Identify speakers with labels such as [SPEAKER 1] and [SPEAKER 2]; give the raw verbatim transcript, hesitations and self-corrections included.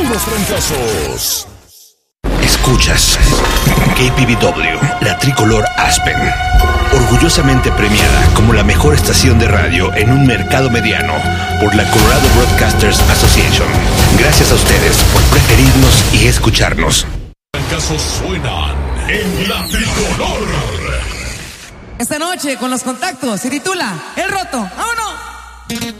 [SPEAKER 1] puros trancazos.
[SPEAKER 2] Escuchas K P V W, la tricolor Aspen, orgullosamente premiada como la mejor estación de radio en un mercado mediano por la Colorado Broadcasters Association. Gracias a ustedes por preferirnos y escucharnos.
[SPEAKER 1] Trancazos suenan en la tricolor.
[SPEAKER 3] Esta noche con los contactos se titula El Roto. ¡Vámonos!